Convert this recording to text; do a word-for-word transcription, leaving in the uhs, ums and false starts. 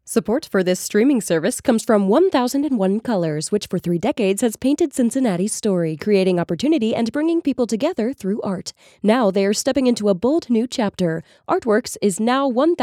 Support for this streaming service comes from one thousand one Colors, which for three decades has painted Cincinnati's story, creating opportunity and bringing people together through art. Now they are stepping into a bold new chapter. Artworks is now one thousand